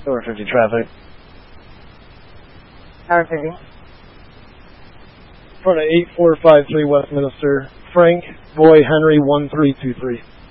Tower 50 traffic. Tower 50. Front of 8453 Westminster. Frank, Boy, Henry 1323.